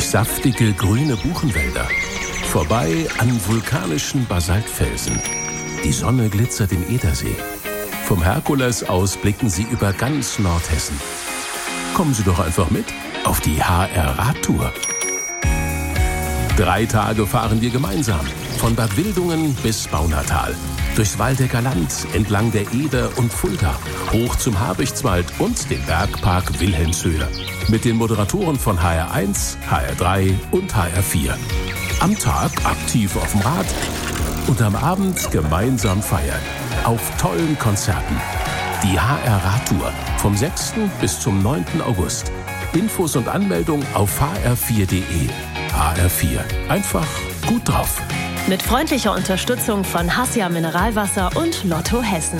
durch saftige grüne Buchenwälder, vorbei an vulkanischen Basaltfelsen. Die Sonne glitzert im Edersee. Vom Herkules aus blicken Sie über ganz Nordhessen. Kommen Sie doch einfach mit auf die HR-Radtour. 3 Tage fahren wir gemeinsam, von Bad Wildungen bis Baunatal. Durchs Waldecker Land, entlang der Eder und Fulda, hoch zum Habichtswald und den Bergpark Wilhelmshöhe. Mit den Moderatoren von HR1, HR3 und HR4. Am Tag aktiv auf dem Rad und am Abend gemeinsam feiern. Auf tollen Konzerten. Die HR-Radtour vom 6. bis zum 9. August. Infos und Anmeldung auf hr4.de. HR4. Einfach gut drauf. Mit freundlicher Unterstützung von Hassia Mineralwasser und Lotto Hessen.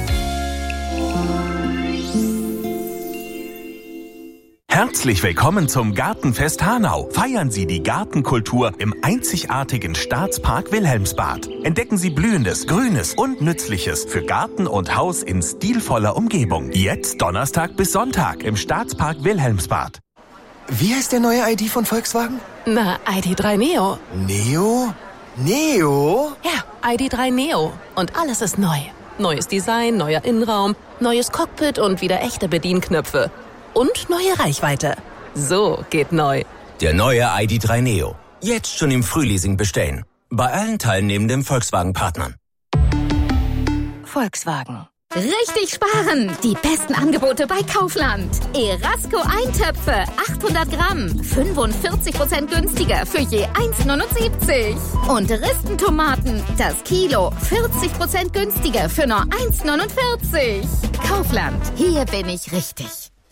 Herzlich willkommen zum Gartenfest Hanau. Feiern Sie die Gartenkultur im einzigartigen Staatspark Wilhelmsbad. Entdecken Sie Blühendes, Grünes und Nützliches für Garten und Haus in stilvoller Umgebung. Jetzt Donnerstag bis Sonntag im Staatspark Wilhelmsbad. Wie heißt der neue ID von Volkswagen? Na, ID.3 Neo. Neo? Neo? Ja, ID.3 Neo. Und alles ist neu. Neues Design, neuer Innenraum, neues Cockpit und wieder echte Bedienknöpfe. Und neue Reichweite. So geht neu. Der neue ID.3 Neo. Jetzt schon im Frühleasing bestellen. Bei allen teilnehmenden Volkswagen-Partnern. Volkswagen. Richtig sparen! Die besten Angebote bei Kaufland. Erasco Eintöpfe, 800 Gramm, 45% günstiger für je 1,79. Und Ristentomaten, das Kilo, 40% günstiger für nur 1,49. Kaufland, hier bin ich richtig.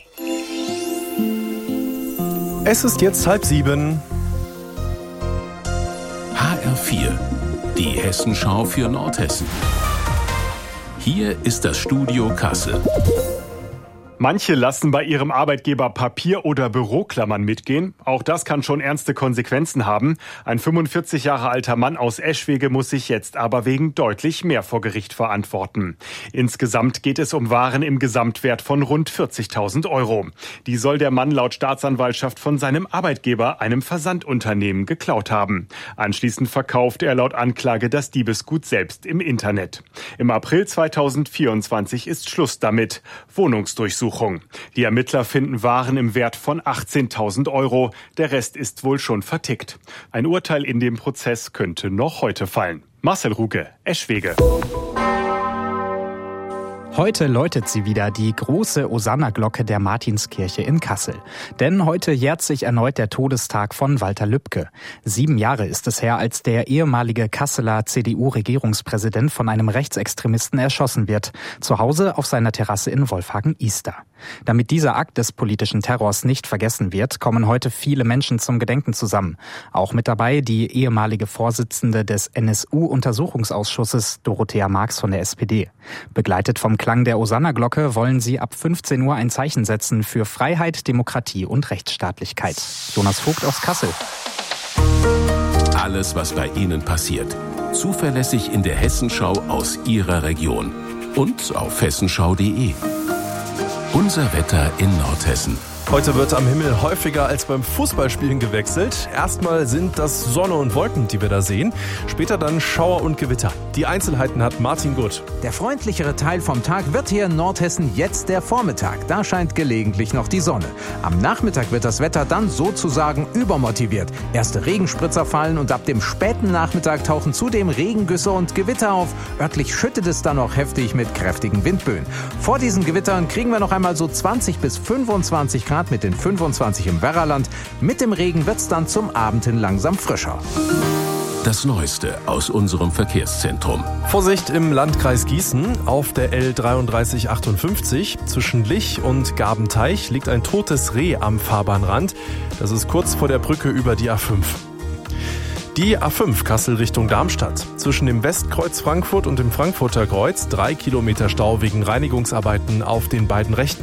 Es ist jetzt 6:30. HR4. Die Hessenschau für Nordhessen. Hier ist das Studio Kassel. Manche lassen bei ihrem Arbeitgeber Papier- oder Büroklammern mitgehen. Auch das kann schon ernste Konsequenzen haben. Ein 45 Jahre alter Mann aus Eschwege muss sich jetzt aber wegen deutlich mehr vor Gericht verantworten. Insgesamt geht es um Waren im Gesamtwert von rund 40.000 Euro. Die soll der Mann laut Staatsanwaltschaft von seinem Arbeitgeber, einem Versandunternehmen, geklaut haben. Anschließend verkaufte er laut Anklage das Diebesgut selbst im Internet. Im April 2024 ist Schluss damit. Wohnungsdurchsuchung. Die Ermittler finden Waren im Wert von 18.000 Euro. Der Rest ist wohl schon vertickt. Ein Urteil in dem Prozess könnte noch heute fallen. Marcel Ruge, Eschwege. Heute läutet sie wieder, die große Osanna-Glocke der Martinskirche in Kassel. Denn heute jährt sich erneut der Todestag von Walter Lübcke. 7 Jahre ist es her, als der ehemalige Kasseler CDU-Regierungspräsident von einem Rechtsextremisten erschossen wird. Zu Hause auf seiner Terrasse in Wolfhagen-Ester. Damit dieser Akt des politischen Terrors nicht vergessen wird, kommen heute viele Menschen zum Gedenken zusammen. Auch mit dabei die ehemalige Vorsitzende des NSU-Untersuchungsausschusses, Dorothea Marx von der SPD. Begleitet vom Klang der Osanna-Glocke wollen sie ab 15 Uhr ein Zeichen setzen für Freiheit, Demokratie und Rechtsstaatlichkeit. Jonas Vogt aus Kassel. Alles, was bei Ihnen passiert. Zuverlässig in der Hessenschau aus Ihrer Region. Und auf hessenschau.de. Unser Wetter in Nordhessen. Heute wird am Himmel häufiger als beim Fußballspielen gewechselt. Erstmal sind das Sonne und Wolken, die wir da sehen. Später dann Schauer und Gewitter. Die Einzelheiten hat Martin Gutt. Der freundlichere Teil vom Tag wird hier in Nordhessen jetzt der Vormittag. Da scheint gelegentlich noch die Sonne. Am Nachmittag wird das Wetter dann sozusagen übermotiviert. Erste Regenspritzer fallen und ab dem späten Nachmittag tauchen zudem Regengüsse und Gewitter auf. Örtlich schüttet es dann noch heftig mit kräftigen Windböen. Vor diesen Gewittern kriegen wir noch einmal so 20 bis 25 Grad mit den 25 im Werraland. Mit dem Regen wird's dann zum Abend hin langsam frischer. Das Neueste aus unserem Verkehrszentrum. Vorsicht im Landkreis Gießen. Auf der L3358 zwischen Lich und Gabenteich liegt ein totes Reh am Fahrbahnrand. Das ist kurz vor der Brücke über die A5. Die A5 Kassel Richtung Darmstadt. Zwischen dem Westkreuz Frankfurt und dem Frankfurter Kreuz 3 Kilometer Stau wegen Reinigungsarbeiten auf den beiden rechten